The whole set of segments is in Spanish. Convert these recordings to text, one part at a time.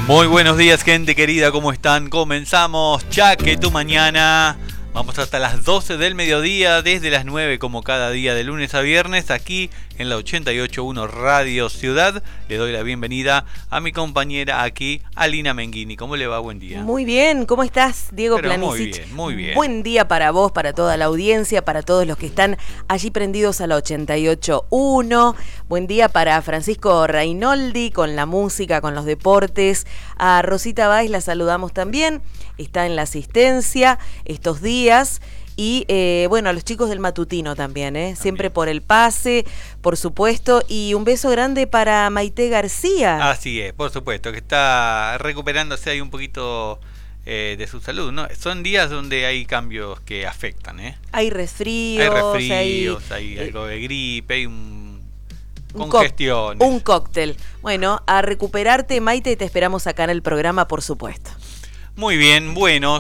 Muy buenos días, gente querida, ¿cómo están? Comenzamos Chaque tu mañana. Vamos hasta las 12 del mediodía, desde las 9 como cada día de lunes a viernes, aquí en la 88.1 Radio Ciudad. Le doy la bienvenida a mi compañera aquí, Alina Menghini. ¿Cómo le va? Buen día. Muy bien, ¿cómo estás, Diego Pero Planisic? muy bien, muy bien. Buen día para vos, para toda la audiencia, para todos los que están allí prendidos a la 88.1. Buen día para Francisco Reinoldi, con la música, con los deportes. A Rosita Báez la saludamos también, está en la asistencia estos días. Y bueno, a los chicos del matutino también, siempre por el pase, por supuesto. Y un beso grande para Maite García. Así es, por supuesto, que está recuperándose ahí un poquito de su salud, ¿no? Son días donde hay cambios que afectan, Hay resfríos, hay algo de gripe, hay congestión. Un cóctel. Bueno, a recuperarte, Maite, te esperamos acá en el programa, por supuesto. Muy bien, bueno.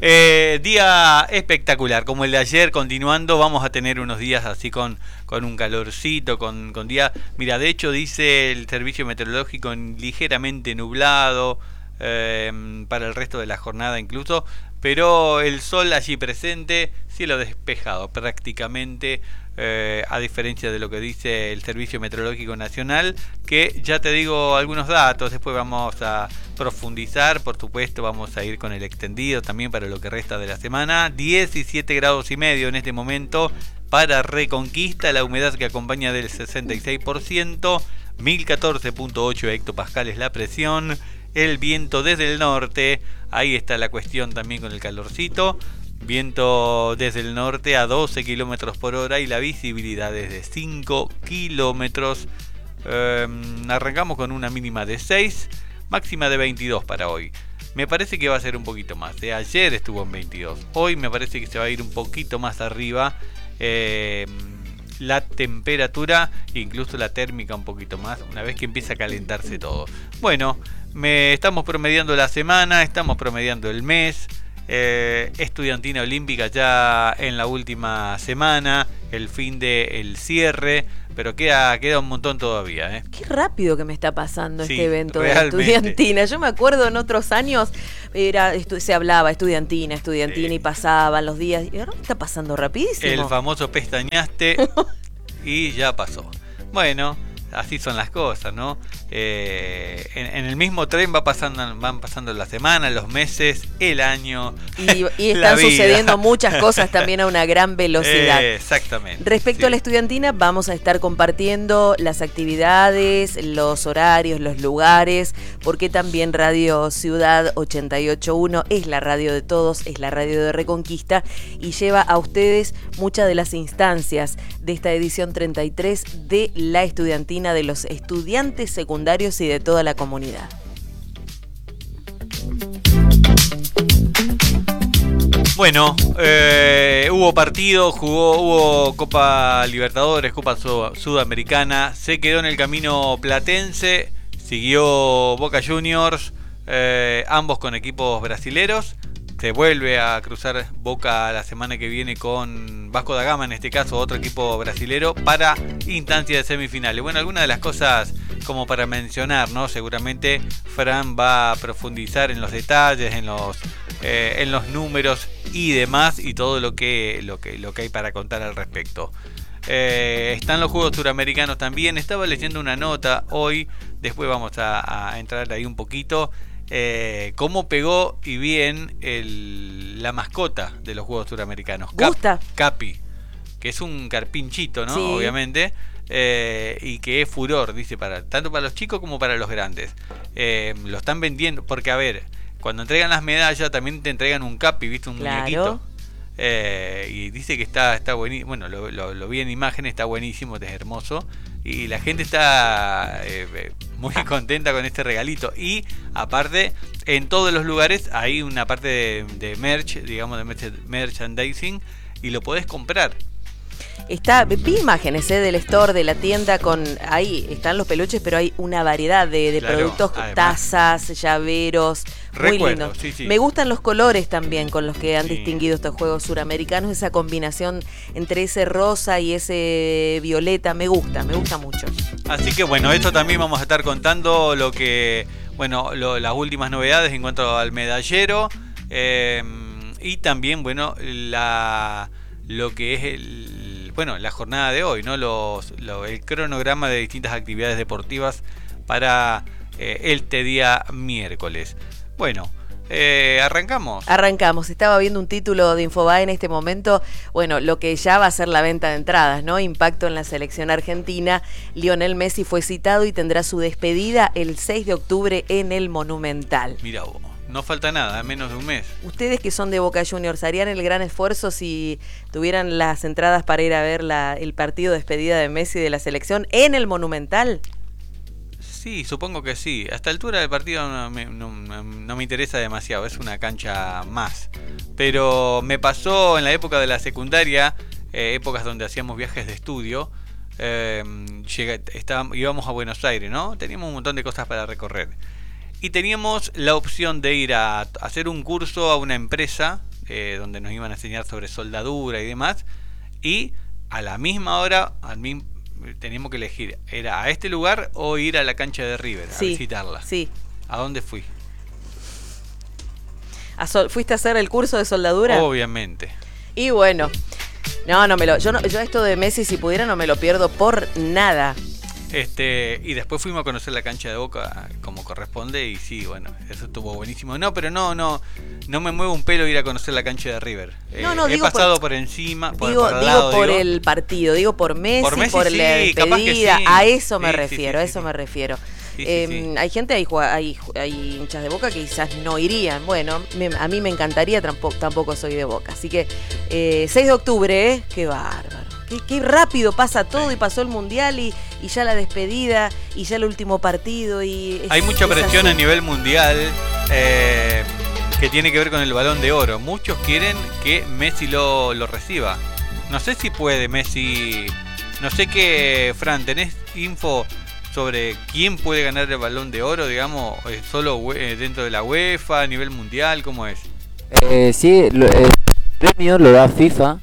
Día espectacular, como el de ayer, continuando, vamos a tener unos días así con un calorcito, con día, mira, de hecho dice el servicio meteorológico ligeramente nublado para el resto de la jornada incluso, pero el sol allí presente, cielo despejado prácticamente, a diferencia de lo que dice el Servicio Meteorológico Nacional, que ya te digo algunos datos, después vamos a profundizar, por supuesto vamos a ir con el extendido también para lo que resta de la semana. 17 grados y medio en este momento para Reconquista, la humedad que acompaña del 66%, 1014.8 hectopascales la presión, el viento desde el norte, ahí está la cuestión también con el calorcito. Viento desde el norte a 12 kilómetros por hora y la visibilidad es de 5 kilómetros. Arrancamos con una mínima de 6, máxima de 22 para hoy. Me parece que va a ser un poquito más. Ayer estuvo en 22. Hoy me parece que se va a ir un poquito más arriba. La temperatura, incluso la térmica un poquito más, una vez que empieza a calentarse todo. Bueno, estamos promediando la semana, estamos promediando el mes. Estudiantina Olímpica ya en la última semana, el fin del cierre, pero queda un montón todavía. Qué rápido que me está pasando este evento realmente. De Estudiantina. Yo me acuerdo en otros años se hablaba Estudiantina y pasaban los días, y ahora está pasando rapidísimo. El famoso pestañaste y ya pasó. Bueno, así son las cosas, ¿no? En el mismo tren van pasando las semanas, los meses, el año. Y están sucediendo muchas cosas también a una gran velocidad. Exactamente. Respecto a la estudiantina, vamos a estar compartiendo las actividades, los horarios, los lugares, porque también Radio Ciudad 88.1 es la radio de todos, es la radio de Reconquista y lleva a ustedes muchas de las instancias de esta edición 33 de la estudiantina, de los estudiantes secundarios y de toda la comunidad. Bueno, hubo partido, hubo Copa Libertadores, Copa Sudamericana, se quedó en el camino platense, siguió Boca Juniors, ambos con equipos brasileros. Se vuelve a cruzar Boca la semana que viene con Vasco da Gama, en este caso otro equipo brasilero, para instancia de semifinales. Bueno, algunas de las cosas como para mencionar, ¿no? Seguramente Fran va a profundizar en los detalles, en los números y demás, y todo lo que hay para contar al respecto. Están los Juegos Suramericanos también. Estaba leyendo una nota hoy, después vamos a entrar ahí un poquito. Cómo pegó y bien la mascota de los Juegos Suramericanos. ¿Gusta? Capi, que es un carpinchito, ¿no? Sí. Obviamente. Y que es furor, dice, tanto para los chicos como para los grandes. Lo están vendiendo, porque a ver, cuando entregan las medallas también te entregan un capi, ¿viste? Un muñequito. Y dice que está buenísimo. Bueno, lo vi en imágenes, está buenísimo, es hermoso. Y la gente está muy contenta con este regalito. Y aparte, en todos los lugares hay una parte de merch, digamos, de merchandising, y lo podés comprar. Vi imágenes del store, de la tienda, ahí están los peluches, pero hay una variedad de claro, productos, además, tazas, llaveros, muy lindos. Sí. Me gustan los colores también con los que han Sí. distinguido estos Juegos Suramericanos, esa combinación entre ese rosa y ese violeta, me gusta mucho. Así que bueno, esto también vamos a estar contando lo que bueno, las últimas novedades en cuanto al medallero, y también, bueno, lo que es la jornada de hoy, ¿no? El cronograma de distintas actividades deportivas para este día miércoles. Bueno, arrancamos. Arrancamos. Estaba viendo un título de Infobae en este momento. Bueno, lo que ya va a ser la venta de entradas, ¿no? Impacto en la selección argentina. Lionel Messi fue citado y tendrá su despedida el 6 de octubre en el Monumental. Mira vos, no falta nada, menos de un mes. Ustedes que son de Boca Juniors, ¿harían el gran esfuerzo si tuvieran las entradas para ir a ver el partido de despedida de Messi de la selección en el Monumental? Sí, supongo que sí. A esta altura del partido no me interesa demasiado, es una cancha más. Pero me pasó en la época de la secundaria, épocas donde hacíamos viajes de estudio, íbamos a Buenos Aires, ¿no? Teníamos un montón de cosas para recorrer. Y teníamos la opción de ir a hacer un curso a una empresa, donde nos iban a enseñar sobre soldadura y demás. Y a la misma hora, teníamos que elegir, ¿era a este lugar o ir a la cancha de River a visitarla? Sí. ¿A dónde fui? ¿Fuiste a hacer el curso de soldadura? Obviamente. Y bueno, yo esto de Messi, si pudiera, no me lo pierdo por nada. Y después fuimos a conocer la cancha de Boca como corresponde y sí, bueno, eso estuvo buenísimo. No, pero no me mueve un pelo ir a conocer la cancha de River. He pasado por encima, digo por el partido, digo por Messi, por la despedida, sí. A eso me refiero, me refiero. Sí. Hay gente, hay hinchas de Boca que quizás no irían. Bueno, a mí me encantaría, tampoco soy de Boca. Así que 6 de octubre, qué bárbaro. Qué rápido pasa todo, y pasó el Mundial y ya la despedida y ya el último partido. Hay mucha presión a nivel mundial que tiene que ver con el Balón de Oro. Muchos quieren que Messi lo reciba. No sé si puede Messi. No sé qué, Fran, ¿tenés info sobre quién puede ganar el Balón de Oro, digamos, solo dentro de la UEFA, a nivel mundial? ¿Cómo es? Sí, el premio lo da FIFA.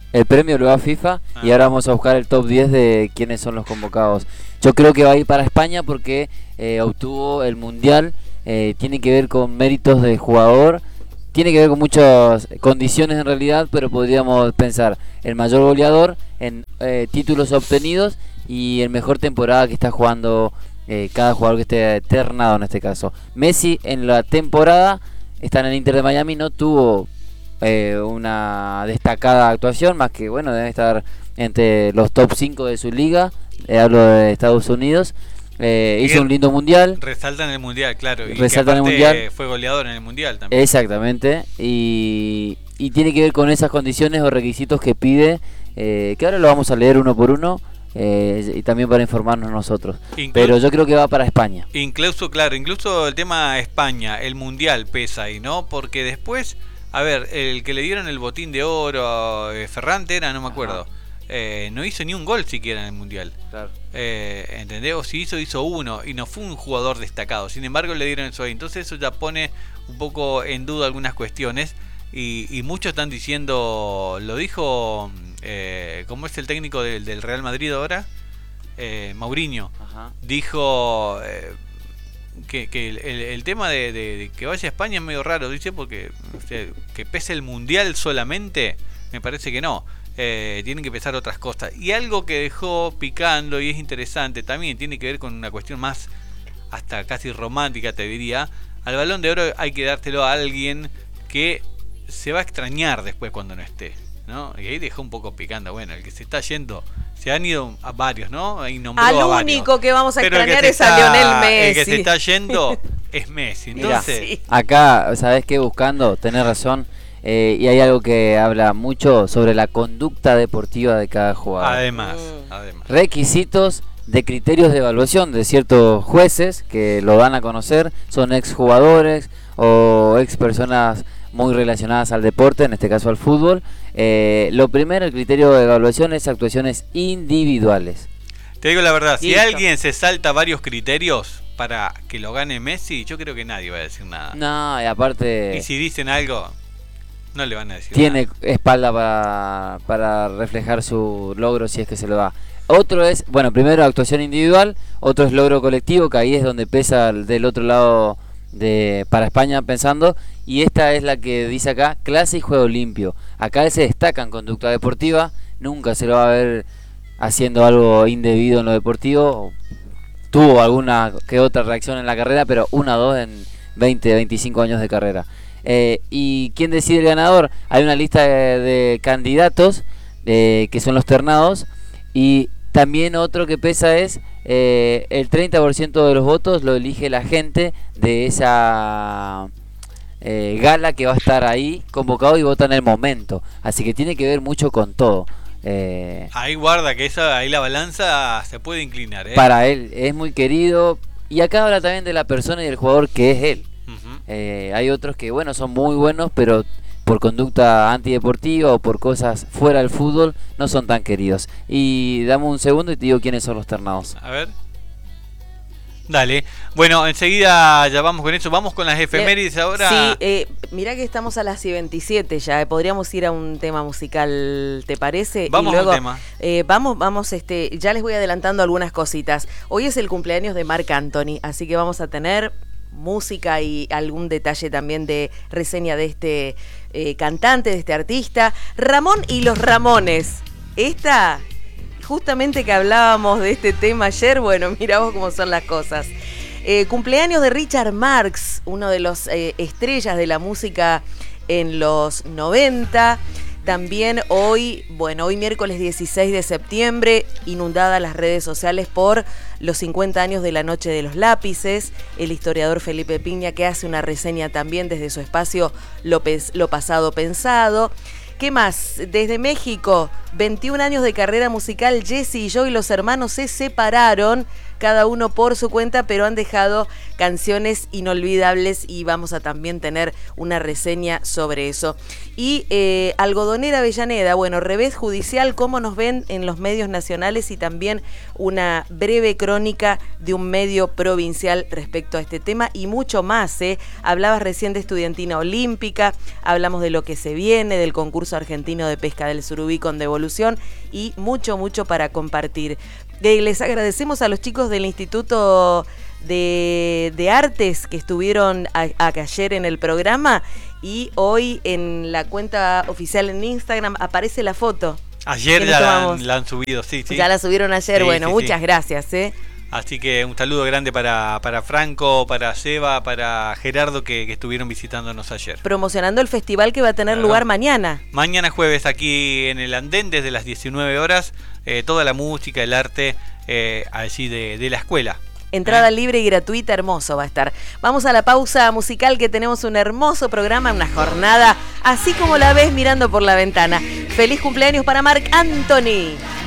Y ahora vamos a buscar el top 10 de quiénes son los convocados. Yo creo que va a ir para España porque obtuvo el Mundial. Tiene que ver con méritos de jugador, tiene que ver con muchas condiciones en realidad, pero podríamos pensar el mayor goleador, en títulos obtenidos y el mejor temporada que está jugando cada jugador que esté ternado en este caso. Messi en la temporada está en el Inter de Miami, no tuvo una destacada actuación, más que bueno, debe estar entre los top 5 de su liga, hablo de Estados Unidos. Hizo un lindo mundial. Resalta en el mundial, claro. Resalta en el mundial. Fue goleador en el mundial también. Exactamente. Y tiene que ver con esas condiciones o requisitos que pide, que ahora lo vamos a leer uno por uno, y también para informarnos nosotros. Pero yo creo que va para España. Incluso el tema España, el mundial pesa ahí, ¿no? Porque después, a ver, el que le dieron el botín de oro, Ferrante era, no me acuerdo. No hizo ni un gol siquiera en el mundial. Claro. ¿Entendés? O si hizo uno y no fue un jugador destacado. Sin embargo, le dieron eso ahí. Entonces eso ya pone un poco en duda algunas cuestiones. Y muchos están diciendo, lo dijo, ¿cómo es el técnico del Real Madrid ahora? Mourinho. Ajá. Dijo que el tema de que vaya a España es medio raro, dice, porque que pese el mundial solamente, me parece que no. Tienen que pesar otras cosas. Y algo que dejó picando y es interesante también tiene que ver con una cuestión más hasta casi romántica, te diría. Al Balón de Oro hay que dártelo a alguien que se va a extrañar después cuando no esté, ¿no? Y ahí dejó un poco picando. Bueno, el que se está yendo, se han ido a varios, ¿no? Ahí nombró al a varios. Único que vamos a extrañar es a Lionel Messi. El que se está yendo es Messi. Entonces, mirá, acá, ¿sabés qué? Buscando, tenés razón. Y hay algo que habla mucho sobre la conducta deportiva de cada jugador. Además. Requisitos de criterios de evaluación de ciertos jueces que lo dan a conocer, son exjugadores o ex personas muy relacionadas al deporte, en este caso al fútbol. Lo primero, el criterio de evaluación es actuaciones individuales. Te digo la verdad, si alguien se salta varios criterios para que lo gane Messi, yo creo que nadie va a decir nada. No, y aparte... Y si dicen algo... no le van a decir tiene nada. Espalda para reflejar su logro si es que se lo da. Otro es, bueno, primero actuación individual, otro es logro colectivo, que ahí es donde pesa del otro lado para España pensando, y esta es la que dice acá, clase y juego limpio. Acá él se destaca en conducta deportiva, nunca se lo va a ver haciendo algo indebido en lo deportivo. Tuvo alguna que otra reacción en la carrera, pero 1 o 2 en 20, 25 años de carrera. ¿Y quién decide el ganador? Hay una lista de candidatos que son los ternados, y también otro que pesa es el 30% de los votos lo elige la gente de esa gala que va a estar ahí convocado y vota en el momento. Así que tiene que ver mucho con todo. Ahí guarda que ahí la balanza se puede inclinar. Para él es muy querido, y acá habla también de la persona y del jugador que es él. Hay otros que bueno, son muy buenos, pero por conducta antideportiva o por cosas fuera del fútbol no son tan queridos. Y dame un segundo y te digo quiénes son los ternados. A ver. Dale. Bueno, enseguida ya vamos con eso. Vamos con las efemérides ahora. Sí, mirá que estamos a las 27 ya. Podríamos ir a un tema musical, ¿te parece? Vamos y luego, al tema. Vamos, ya les voy adelantando algunas cositas. Hoy es el cumpleaños de Marc Anthony, así que vamos a tener música y algún detalle también de reseña de este cantante, de este artista. Ramón y los Ramones. Esta, justamente que hablábamos de este tema ayer, bueno, mirá vos cómo son las cosas. Cumpleaños de Richard Marx, uno de los estrellas de la música en los 90. También hoy miércoles 16 de septiembre, inundadas las redes sociales por los 50 años de la Noche de los Lápices. El historiador Felipe Piña, que hace una reseña también desde su espacio Lo Pasado Pensado. ¿Qué más? Desde México, 21 años de carrera musical. Jesse y Joey, los hermanos, se separaron, cada uno por su cuenta, pero han dejado canciones inolvidables y vamos a también tener una reseña sobre eso. Y Algodonera Avellaneda, bueno, revés judicial, cómo nos ven en los medios nacionales, y también una breve crónica de un medio provincial respecto a este tema y mucho más. Hablabas recién de Estudiantina Olímpica, hablamos de lo que se viene, del concurso argentino de pesca del surubí con devolución y mucho para compartir. Les agradecemos a los chicos del Instituto de Artes que estuvieron ayer en el programa, y hoy en la cuenta oficial en Instagram aparece la foto. Ayer ya la han subido, sí. Ya la subieron ayer, sí, bueno, sí, muchas sí. Gracias. Así que un saludo grande para Franco, para Seba, para Gerardo que estuvieron visitándonos ayer. Promocionando el festival que va a tener lugar mañana. Mañana jueves aquí en el Andén desde las 19 horas, toda la música, el arte allí de la escuela. Entrada libre y gratuita, hermoso va a estar. Vamos a la pausa musical, que tenemos un hermoso programa, una jornada así como la ves mirando por la ventana. Feliz cumpleaños para Marc Anthony.